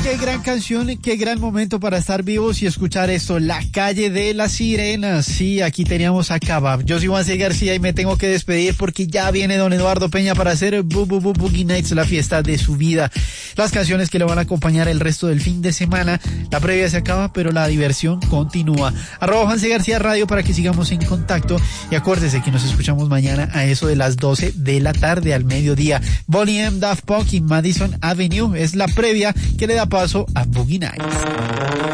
Qué gran canción, qué gran momento para estar vivos y escuchar esto, La Calle de las Sirenas. Sí, aquí teníamos a Kabab. Yo soy Juan C. García y me tengo que despedir porque ya viene don Eduardo Peña para hacer Boogie Nights, la fiesta de su vida. Las canciones que le van a acompañar el resto del fin de semana. La previa se acaba, pero la diversión continúa. @Juan C. García Radio para que sigamos en contacto. Y acuérdese que nos escuchamos mañana a eso de las 12 de la tarde al mediodía. Boney M, Daft Punk y Madison Avenue es la previa que le da paso a Boogie Nights.